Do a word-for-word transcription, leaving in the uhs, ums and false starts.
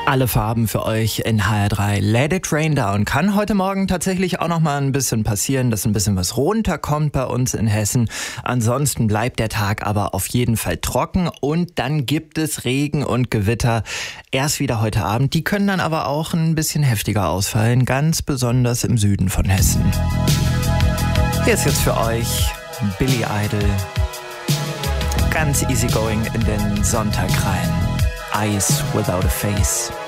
Alle Farben für euch in H R drei. Let it rain down. Kann heute Morgen tatsächlich auch noch mal ein bisschen passieren, dass ein bisschen was runterkommt bei uns in Hessen. Ansonsten bleibt der Tag aber auf jeden Fall trocken und dann gibt es Regen und Gewitter erst wieder heute Abend. Die können dann aber auch ein bisschen heftiger ausfallen, ganz besonders im Süden von Hessen. Hier ist jetzt für euch Billy Idol. Ganz easygoing in den Sonntag rein. Eyes without a face.